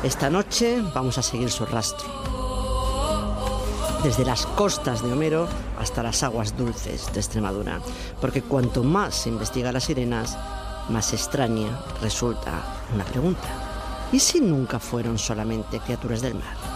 Esta noche vamos a seguir su rastro. Desde las costas de Homero hasta las aguas dulces de Extremadura. Porque cuanto más se investiga a las sirenas, más extraña resulta una pregunta. ¿Y si nunca fueron solamente criaturas del mar?